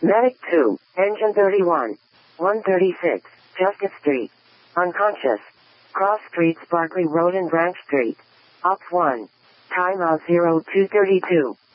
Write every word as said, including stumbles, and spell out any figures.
Medic two, Engine thirty-one. one thirty-six, Justice Street. Unconscious. Cross Streets, Barclay Road and Branch Street. Op one. Time out zero two thirty-two.